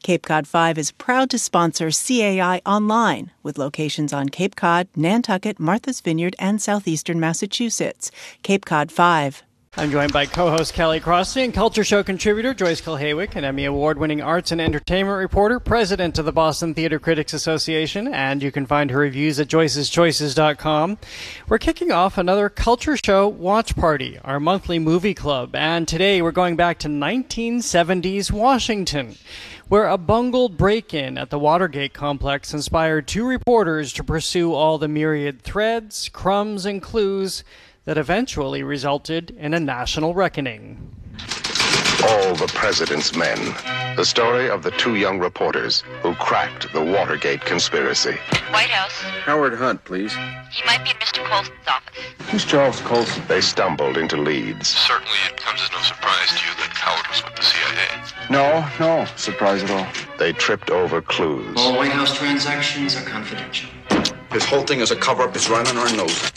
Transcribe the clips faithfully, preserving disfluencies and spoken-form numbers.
Cape Cod five is proud to sponsor C A I Online, with locations on Cape Cod, Nantucket, Martha's Vineyard, and southeastern Massachusetts. Cape Cod five. I'm joined by co-host Kelly Crossley and Culture Show contributor Joyce Kilhaywick, an Emmy Award-winning arts and entertainment reporter, president of the Boston Theater Critics Association, and you can find her reviews at joyces choices dot com. We're kicking off another Culture Show watch party, our monthly movie club, and today we're going back to nineteen seventies Washington, where a bungled break-in at the Watergate complex inspired two reporters to pursue all the myriad threads, crumbs, and clues that eventually resulted in a national reckoning. All the President's Men. The story of the two young reporters who cracked the Watergate conspiracy. White House. Howard Hunt, please. He might be in Mister Colson's office. Who's Charles Colson? They stumbled into leads. Certainly it comes as no surprise to you that Howard was with the C I A. No, no surprise at all. They tripped over clues. All White House transactions are confidential. This whole thing is a cover-up. It's right on our nose.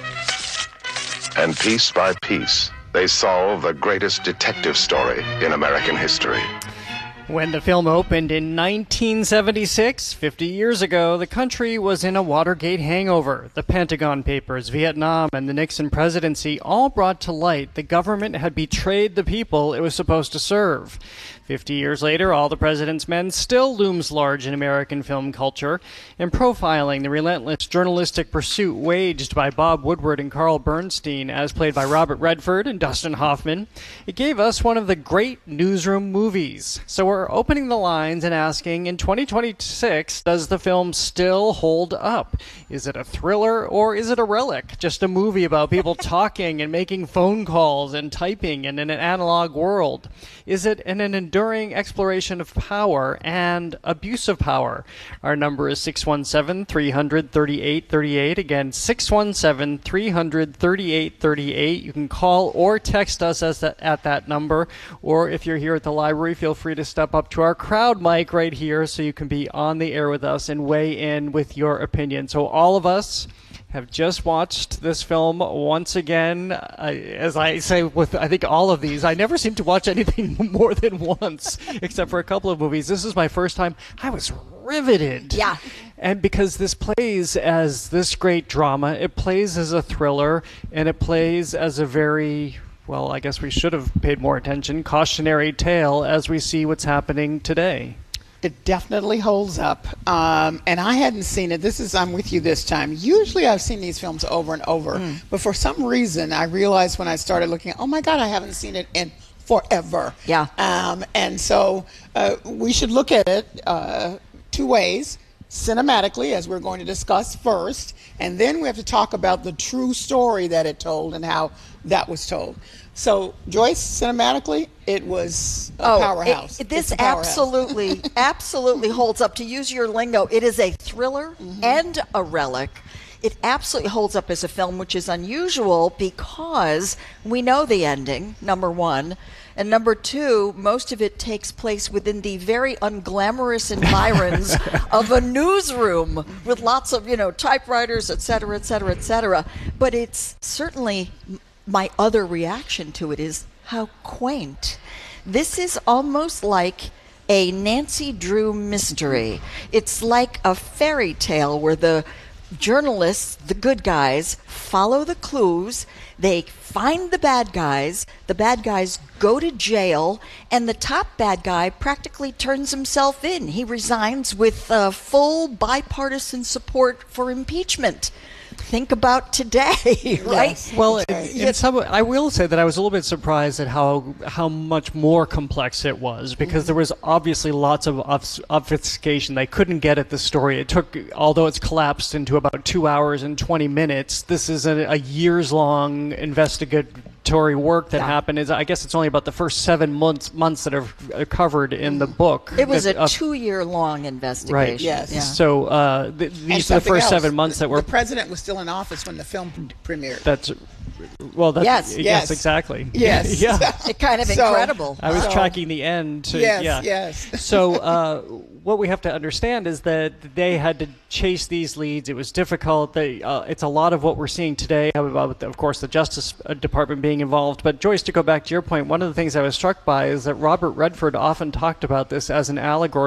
And piece by piece, they solve the greatest detective story in American history. When the film opened in nineteen seventy-six, fifty years ago, the country was in a Watergate hangover. The Pentagon Papers, Vietnam, and the Nixon presidency all brought to light the government had betrayed the people it was supposed to serve. Fifty years later, All the President's Men still looms large in American film culture. In profiling the relentless journalistic pursuit waged by Bob Woodward and Carl Bernstein, as played by Robert Redford and Dustin Hoffman, it gave us one of the great newsroom movies. So we're opening the lines and asking, in twenty twenty-six, does the film still hold up? Is it a thriller or is it a relic? Just a movie about people talking and making phone calls and typing in an analog world? Is it an, an enduring exploration of power and abuse of power? Our number is six one seven, three hundred, thirty-eight thirty-eight. Again, six one seven, three hundred, thirty-eight thirty-eight. You can call or text us as that, at that number. Or if you're here at the library, feel free to step up to our crowd mic right here so you can be on the air with us and weigh in with your opinion. So all of us have just watched this film once again. Uh, as I say with, I think, all of these, I never seem to watch anything more than once, except for a couple of movies. This is my first time. I was riveted. Yeah. And because this plays as this great drama, it plays as a thriller, and it plays as a very, well, I guess we should have paid more attention, cautionary tale as we see what's happening today. It definitely holds up. Um, and I hadn't seen it. This is, I'm with you this time. Usually I've seen these films over and over. Mm. But for some reason, I realized when I started looking, oh my God, I haven't seen it in forever. Yeah. Um, and so uh, we should look at it uh, two ways. Cinematically, as we're going to discuss first, and then we have to talk about the true story that it told and how that was told. So, Joyce, cinematically, it was a oh, powerhouse. It, this a powerhouse. absolutely, absolutely holds up. To use your lingo, it is a thriller mm-hmm. and a relic. It absolutely holds up as a film, which is unusual because we know the ending, number one. And number two, most of it takes place within the very unglamorous environs of a newsroom with lots of, you know, typewriters, et cetera, et cetera, et cetera. But it's certainly, my other reaction to it is how quaint. This is almost like a Nancy Drew mystery. It's like a fairy tale where the journalists, the good guys, follow the clues. They find the bad guys. The bad guys go to jail, and the top bad guy practically turns himself in. He resigns with uh, full bipartisan support for impeachment. Think about today, right? Yes. Well, in, in some, I will say that I was a little bit surprised at how how much more complex it was, because mm-hmm. there was obviously lots of obfuscation. They couldn't get at the story. It took, although it's collapsed into about two hours and twenty minutes, this is a, a years-long investigatory work that yeah. happened. Is I guess it's only about the first seven months months that are covered in mm-hmm. the book. It was that, a uh, two-year-long investigation. Right. Yes. Yeah. So uh, th- these are the first else. seven months that were. The president was still in office when the film premiered. That's well. That's, yes, yes, yes, exactly. Yes, yeah. It's kind of so, incredible. I was so, tracking the end. To, yes, yeah. yes. So uh, what we have to understand is that they had to chase these leads. It was difficult. They, uh, it's a lot of what we're seeing today about, of course, the Justice Department being involved. But Joyce, to go back to your point, one of the things I was struck by is that Robert Redford often talked about this as an allegory